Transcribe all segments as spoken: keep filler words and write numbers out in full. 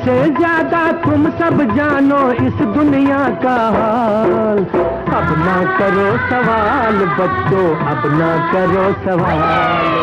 से ज्यादा तुम सब जानो इस दुनिया का हाल, अब ना करो सवाल बच्चों, अब ना करो सवाल।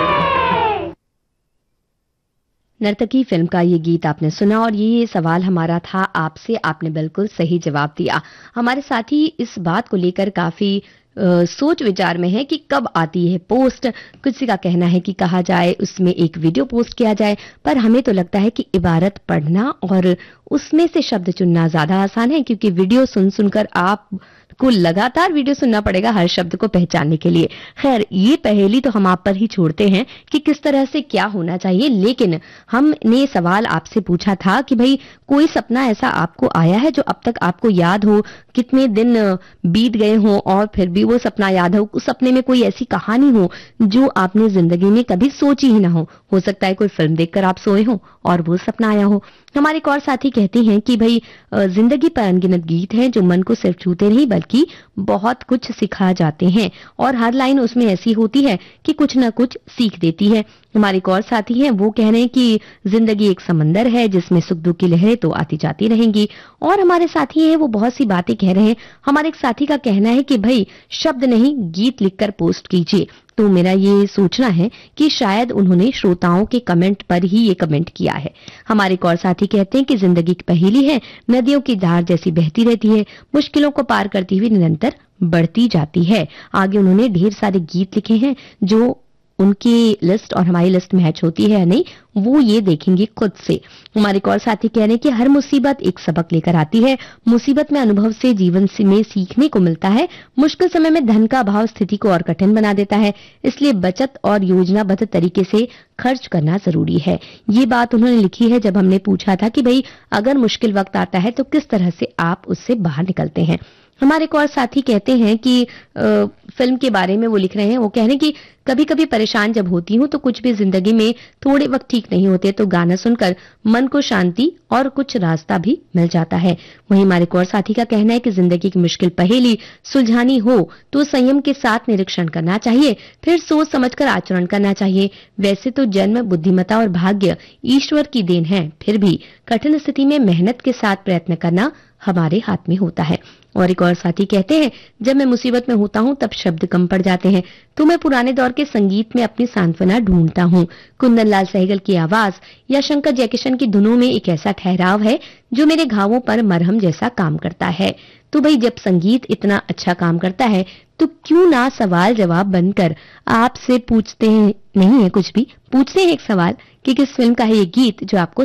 नर्तकी फिल्म का ये गीत आपने सुना और ये सवाल हमारा था आपसे, आपने बिल्कुल सही जवाब दिया। हमारे साथी इस बात को लेकर काफी आ, सोच विचार में है कि कब आती है पोस्ट। किसी का कहना है कि कहा जाए उसमें एक वीडियो पोस्ट किया जाए, पर हमें तो लगता है कि इबारत पढ़ना और उसमें से शब्द चुनना ज्यादा आसान है, क्योंकि वीडियो सुन सुनकर आप को लगातार वीडियो सुनना पड़ेगा हर शब्द को पहचानने के लिए। खैर, ये पहेली तो हम आप पर ही छोड़ते हैं कि किस तरह से क्या होना चाहिए, लेकिन हमने सवाल आपसे पूछा था कि भाई कोई सपना ऐसा आपको आया है जो अब तक आपको याद हो, कितने दिन बीत गए हों और फिर भी वो सपना याद हो। उस सपने में कोई ऐसी कहानी हो जो आपने जिंदगी में कभी सोची ही ना हो। हो सकता है कोई फिल्म देखकर आप सोए हो और वो सपना आया हो। हमारे एक और साथी कहती हैं कि भाई जिंदगी पर अनगिनत गीत हैं जो मन को सिर्फ छूते नहीं बल्कि बहुत कुछ सिखा जाते हैं, और हर लाइन उसमें ऐसी होती है कि कुछ ना कुछ सीख देती है। हमारे एक और साथी हैं, वो कह रहे हैं कि जिंदगी एक समंदर है जिसमें सुख दुख की लहरें तो आती जाती रहेंगी। और हमारे साथी हैं वो बहुत सी बातें कह रहे हैं। हमारे एक साथी का कहना है कि भाई शब्द नहीं गीत लिखकर पोस्ट कीजिए। तो मेरा ये सोचना है कि शायद उन्होंने श्रोताओं के कमेंट पर ही ये कमेंट किया है। हमारे एक और साथी कहते हैं कि जिंदगी की पहेली है, नदियों की धार जैसी बहती रहती है, मुश्किलों को पार करती हुई निरंतर बढ़ती जाती है। आगे उन्होंने ढेर सारे गीत लिखे हैं, जो उनकी लिस्ट और हमारी लिस्ट मैच होती है या नहीं वो ये देखेंगे खुद से। हमारे एक और साथी कह रहे हैं कि हर मुसीबत एक सबक लेकर आती है, मुसीबत में अनुभव से जीवन में सीखने को मिलता है, मुश्किल समय में धन का अभाव स्थिति को और कठिन बना देता है, इसलिए बचत और योजनाबद्ध तरीके से खर्च करना जरूरी है। ये बात उन्होंने लिखी है जब हमने पूछा था कि भाई अगर मुश्किल वक्त आता है तो किस तरह से आप उससे बाहर निकलते हैं। हमारे एक और साथी कहते हैं कि आ, फिल्म के बारे में वो लिख रहे हैं। वो कह रहे हैं कि कभी कभी परेशान जब होती हूँ तो कुछ भी जिंदगी में थोड़े वक्त ठीक नहीं होते, तो गाना सुनकर मन को शांति और कुछ रास्ता भी मिल जाता है। वहीं हमारे एक और साथी का कहना है कि जिंदगी की मुश्किल पहेली सुलझानी हो तो संयम के साथ निरीक्षण करना चाहिए, फिर सोच समझकर आचरण करना चाहिए। वैसे तो जन्म, बुद्धिमत्ता और भाग्य ईश्वर की देन है, फिर भी कठिन स्थिति में मेहनत के साथ प्रयत्न करना हमारे हाथ में होता है। और एक और साथी कहते हैं, जब मैं मुसीबत में होता हूँ तब शब्द कम पड़ जाते हैं, तो मैं पुराने दौर के संगीत में अपनी सांत्वना ढूंढता हूँ। कुंदन लाल सहगल की आवाज या शंकर जयकिशन की धुनों में एक ऐसा ठहराव है जो मेरे घावों पर मरहम जैसा काम करता है। तो भाई जब संगीत इतना अच्छा काम करता है तो क्यों ना सवाल जवाब बनकर आपसे पूछते हैं, नहीं है कुछ भी, पूछते हैं एक सवाल कि किस फिल्म का है ये गीत जो आपको